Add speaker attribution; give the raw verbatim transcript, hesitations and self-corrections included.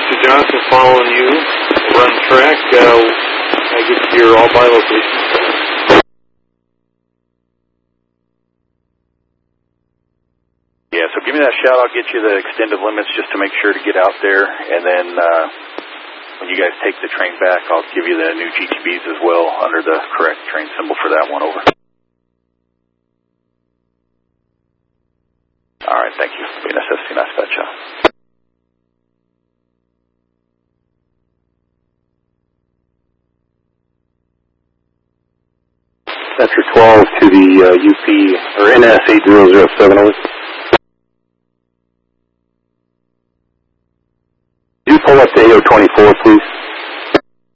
Speaker 1: Mister Johnson following you. Run track. Uh, I get to your all-by location.
Speaker 2: Yeah, so give me that shout. I'll get you the extended limits just to make sure to get out there. And then uh, when you guys take the train back, I'll give you the new G T Bs as well under the correct train symbol for that one. Over. All right, thank you. B N S S C na Specha.
Speaker 3: Sector twelve to the uh, U P, or N S eight zero zero seven, over. Could you pull up to A O twenty-four, please?